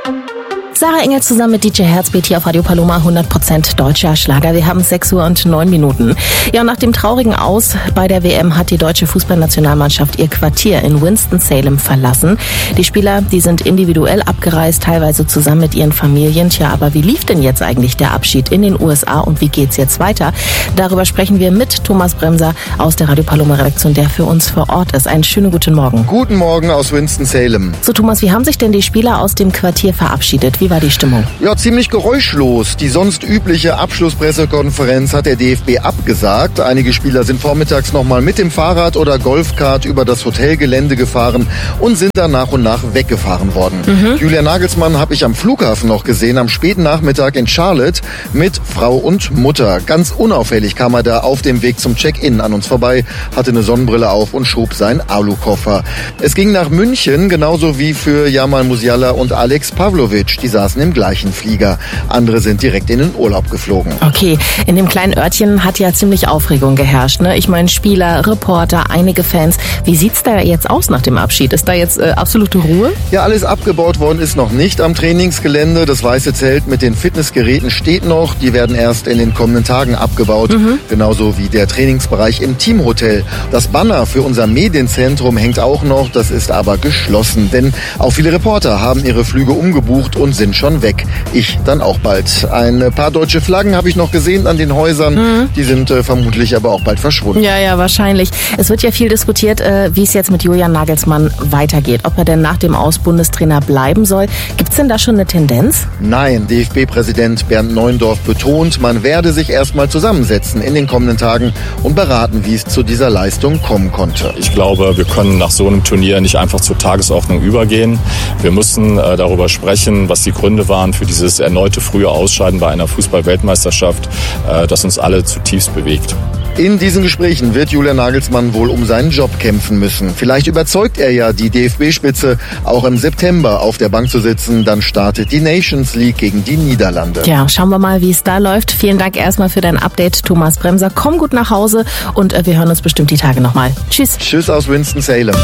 Sarah Engel zusammen mit DJ Herzbeat hier auf Radio Paloma, 100% deutscher Schlager. Wir haben 6:09 Uhr. Ja, und nach dem traurigen Aus bei der WM hat die deutsche Fußballnationalmannschaft ihr Quartier in Winston-Salem verlassen. Die Spieler, die sind individuell abgereist, teilweise zusammen mit ihren Familien. Tja, aber wie lief denn jetzt eigentlich der Abschied in den USA und wie geht's jetzt weiter? Darüber sprechen wir mit Thomas Bremser aus der Radio Paloma Redaktion, der für uns vor Ort ist. Einen schönen guten Morgen. Guten Morgen aus Winston-Salem. So Thomas, wie haben sich denn die Spieler aus dem Quartier verabschiedet? Wie war die Stimmung? Ja, ziemlich geräuschlos. Die sonst übliche Abschlusspressekonferenz hat der DFB abgesagt. Einige Spieler sind vormittags nochmal mit dem Fahrrad oder Golfkart über das Hotelgelände gefahren und sind dann nach und nach weggefahren worden. Julian Nagelsmann habe ich am Flughafen noch gesehen, am späten Nachmittag in Charlotte mit Frau und Mutter. Ganz unauffällig kam er da auf dem Weg zum Check-in an uns vorbei, hatte eine Sonnenbrille auf und schob seinen Alukoffer. Es ging nach München, genauso wie für Jamal Musiala und Alex Pavlovic. Die saßen im gleichen Flieger. Andere sind direkt in den Urlaub geflogen. Okay, in dem kleinen Örtchen hat ja ziemlich Aufregung geherrscht, ne? Ich meine, Spieler, Reporter, einige Fans. Wie sieht's da jetzt aus nach dem Abschied? Ist da jetzt absolute Ruhe? Ja, alles abgebaut worden ist noch nicht am Trainingsgelände. Das weiße Zelt mit den Fitnessgeräten steht noch. Die werden erst in den kommenden Tagen abgebaut. Genauso wie der Trainingsbereich im Teamhotel. Das Banner für unser Medienzentrum hängt auch noch. Das ist aber geschlossen. Denn auch viele Reporter haben ihre Flüge umgebucht und sind schon weg. Ich dann auch bald. Ein paar deutsche Flaggen habe ich noch gesehen an den Häusern. Die sind vermutlich aber auch bald verschwunden. Ja, wahrscheinlich. Es wird ja viel diskutiert, wie es jetzt mit Julian Nagelsmann weitergeht. Ob er denn nach dem Aus Bundestrainer bleiben soll. Gibt's denn da schon eine Tendenz? Nein, DFB-Präsident Bernd Neuendorf betont, man werde sich erstmal zusammensetzen in den kommenden Tagen und beraten, wie es zu dieser Leistung kommen konnte. Ich glaube, wir können nach so einem Turnier nicht einfach zur Tagesordnung übergehen. Wir müssen darüber sprechen, was die Gründe waren für dieses erneute frühe Ausscheiden bei einer Fußball-Weltmeisterschaft, das uns alle zutiefst bewegt. In diesen Gesprächen wird Julian Nagelsmann wohl um seinen Job kämpfen müssen. Vielleicht überzeugt er ja die DFB-Spitze, auch im September auf der Bank zu sitzen. Dann startet die Nations League gegen die Niederlande. Ja, schauen wir mal, wie es da läuft. Vielen Dank erstmal für dein Update, Thomas Bremser. Komm gut nach Hause und wir hören uns bestimmt die Tage nochmal. Tschüss. Tschüss aus Winston-Salem.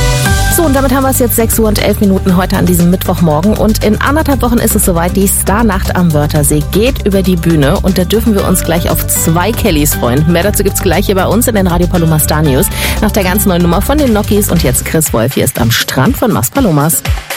So, und damit haben wir es jetzt 6:11 Uhr heute an diesem Mittwochmorgen. Und in 1,5 Wochen ist es soweit. Die Starnacht am Wörthersee geht über die Bühne. Und da dürfen wir uns gleich auf 2 Kellys freuen. Mehr dazu gibt's gleich hier bei uns in den Radio Paloma Star News. Nach der ganz neuen Nummer von den Nokis. Und jetzt Chris Wolf. Hier ist am Strand von Maspalomas.